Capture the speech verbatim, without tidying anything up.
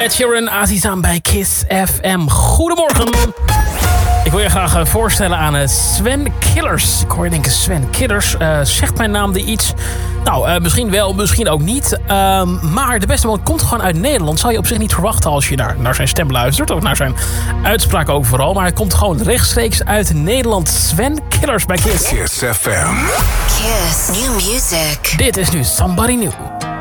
Ed Sheeran, Azizan bij Kiss F M. Goedemorgen. Ik wil je graag voorstellen aan Sven Killers. Ik hoor je denken, Sven Killers. Uh, zegt mijn naam er iets? Nou, uh, misschien wel, misschien ook niet. Uh, maar de beste man komt gewoon uit Nederland. Zou je op zich niet verwachten als je naar, naar zijn stem luistert. Of naar zijn uitspraak overal. Maar hij komt gewoon rechtstreeks uit Nederland. Sven Killers bij Kiss. Kiss F M. Kiss New Music. Dit is nu Somebody New.